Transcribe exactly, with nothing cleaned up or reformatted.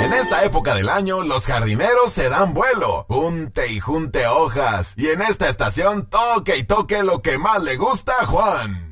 En esta época del año, los jardineros se dan vuelo, junte y junte hojas. Y en esta estación, toque y toque lo que más le gusta a Juan.